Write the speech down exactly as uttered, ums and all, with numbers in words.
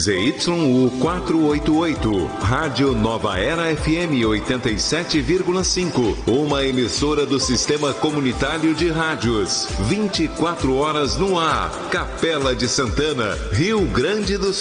Z Y U quatrocentos e oitenta e oito, Rádio Nova Era F M oitenta e sete vírgula cinco, uma emissora do Sistema Comunitário de Rádios, vinte e quatro horas no ar, Capela de Santana, Rio Grande do Sul.